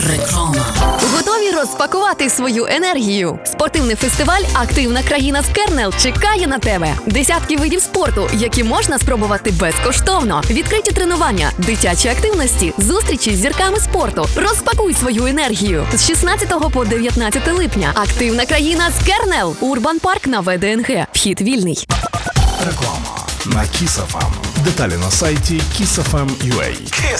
Реклама. Готові розпакувати свою енергію? Спортивний фестиваль «Активна країна з Кернел» чекає на тебе. Десятки видів спорту, які можна спробувати безкоштовно. Відкриті тренування, дитячі активності, зустрічі з зірками спорту. Розпакуй свою енергію. З 16 по 19 липня. «Активна країна з Кернел». Урбан Парк на ВДНГ. Вхід вільний. Реклама на Kiss FM. Деталі на сайті kissfm.ua.